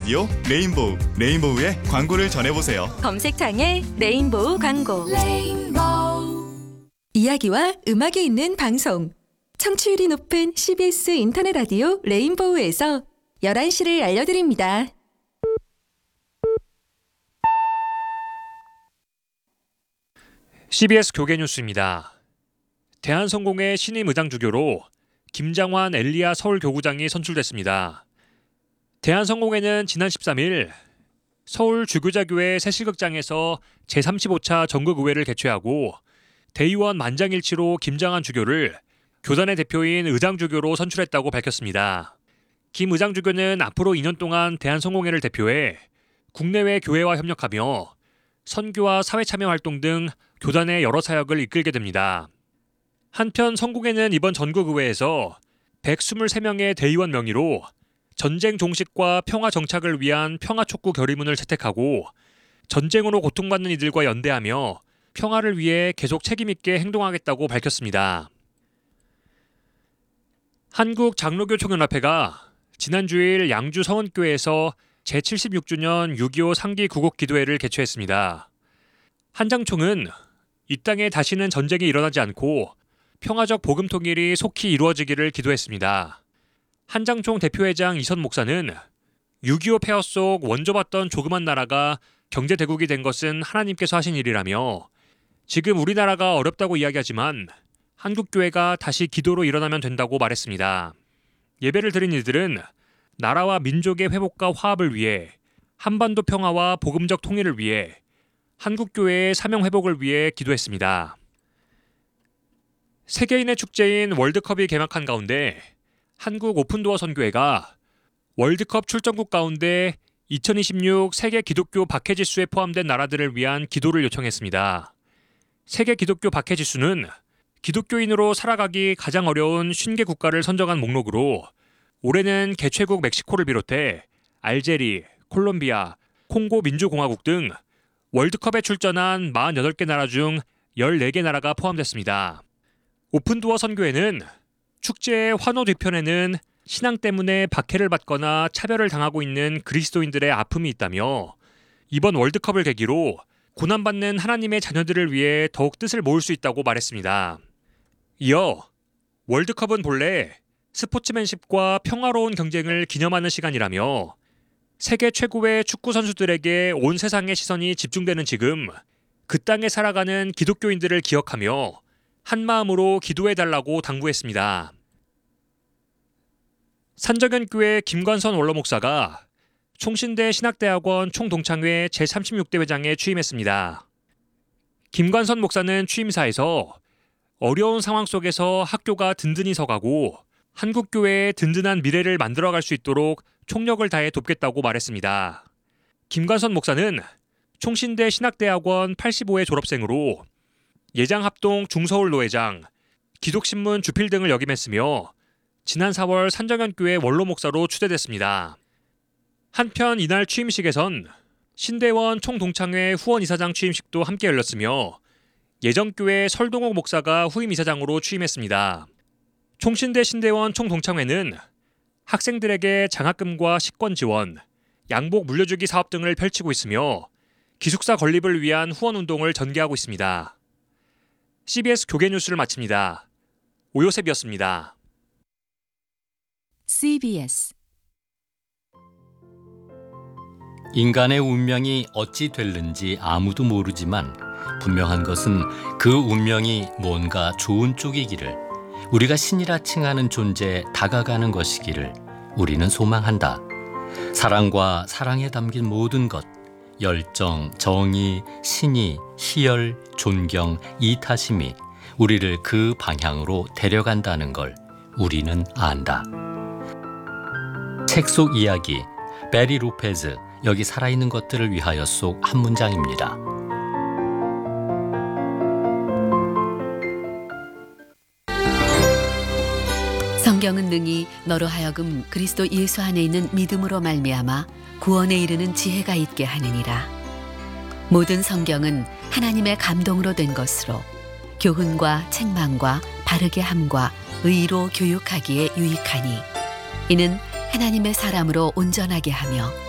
라디오 레인보우, 레인보우의 광고를 전해보세요. 검색창에 레인보우 광고. 이야기와 음악이 있는 방송. 청취율이 높은 CBS 인터넷 라디오 레인보우에서 11시를 알려드립니다. CBS 교계뉴스입니다. 대한성공회 신임 의장주교로 김장환 엘리야 서울교구장이 선출됐습니다. 대한성공회는 지난 13일 서울 주교자교회 새실극장에서 제35차 전국의회를 개최하고 대의원 만장일치로 김장환 주교를 교단의 대표인 의장주교로 선출했다고 밝혔습니다. 김 의장주교는 앞으로 2년 동안 대한성공회를 대표해 국내외 교회와 협력하며 선교와 사회참여 활동 등 교단의 여러 사역을 이끌게 됩니다. 한편 성공회는 이번 전국의회에서 123명의 대의원 명의로 전쟁 종식과 평화 정착을 위한 평화촉구 결의문을 채택하고 전쟁으로 고통받는 이들과 연대하며 평화를 위해 계속 책임있게 행동하겠다고 밝혔습니다. 한국장로교총연합회가 지난 주일 양주 성은교회에서 제76주년 6.25 상기 구국 기도회를 개최했습니다. 한장총은 이 땅에 다시는 전쟁이 일어나지 않고 평화적 복음 통일이 속히 이루어지기를 기도했습니다. 한장총 대표회장 이선 목사는 6.25 폐허 속 원조받던 조그만 나라가 경제 대국이 된 것은 하나님께서 하신 일이라며 지금 우리나라가 어렵다고 이야기하지만 한국교회가 다시 기도로 일어나면 된다고 말했습니다. 예배를 드린 이들은 나라와 민족의 회복과 화합을 위해 한반도 평화와 복음적 통일을 위해 한국교회의 사명 회복을 위해 기도했습니다. 세계인의 축제인 월드컵이 개막한 가운데 한국 오픈도어 선교회가 월드컵 출전국 가운데 2026 세계 기독교 박해지수에 포함된 나라들을 위한 기도를 요청했습니다. 세계 기독교 박해지수는 기독교인으로 살아가기 가장 어려운 50개 국가를 선정한 목록으로 올해는 개최국 멕시코를 비롯해 알제리, 콜롬비아, 콩고 민주공화국 등 월드컵에 출전한 48개 나라 중 14개 나라가 포함됐습니다. 오픈도어 선교회는 축제의 환호 뒤편에는 신앙 때문에 박해를 받거나 차별을 당하고 있는 그리스도인들의 아픔이 있다며 이번 월드컵을 계기로 고난받는 하나님의 자녀들을 위해 더욱 뜻을 모을 수 있다고 말했습니다. 이어 월드컵은 본래 스포츠맨십과 평화로운 경쟁을 기념하는 시간이라며 세계 최고의 축구 선수들에게 온 세상의 시선이 집중되는 지금 그 땅에 살아가는 기독교인들을 기억하며 한마음으로 기도해달라고 당부했습니다. 산정현교회 김관선 원로목사가 총신대 신학대학원 총동창회 제36대 회장에 취임했습니다. 김관선 목사는 취임사에서 어려운 상황 속에서 학교가 든든히 서가고 한국교회의 든든한 미래를 만들어갈 수 있도록 총력을 다해 돕겠다고 말했습니다. 김관선 목사는 총신대 신학대학원 85회 졸업생으로 예장합동 중서울노회장, 기독신문 주필 등을 역임했으며 지난 4월 산정현교회 원로목사로 추대됐습니다. 한편 이날 취임식에선 신대원 총동창회 후원이사장 취임식도 함께 열렸으며 예정교회 설동옥 목사가 후임이사장으로 취임했습니다. 총신대 신대원 총동창회는 학생들에게 장학금과 식권 지원, 양복 물려주기 사업 등을 펼치고 있으며 기숙사 건립을 위한 후원운동을 전개하고 있습니다. CBS 교계뉴스를 마칩니다. 오요셉이었습니다. CBS 인간의 운명이 어찌 될는지 아무도 모르지만 분명한 것은 그 운명이 뭔가 좋은 쪽이기를, 우리가 신이라 칭하는 존재에 다가가는 것이기를 우리는 소망한다. 사랑과 사랑에 담긴 모든 것, 열정, 정의, 신의, 희열, 존경, 이타심이 우리를 그 방향으로 데려간다는 걸 우리는 안다. 책 속 이야기, 베리 로페즈, 여기 살아있는 것들을 위하여 속 한 문장입니다. 성경은 능히 너로 하여금 그리스도 예수 안에 있는 믿음으로 말미암아 구원에 이르는 지혜가 있게 하느니라. 모든 성경은 하나님의 감동으로 된 것으로 교훈과 책망과 바르게 함과 의로 교육하기에 유익하니 이는 하나님의 사람으로 온전하게 하며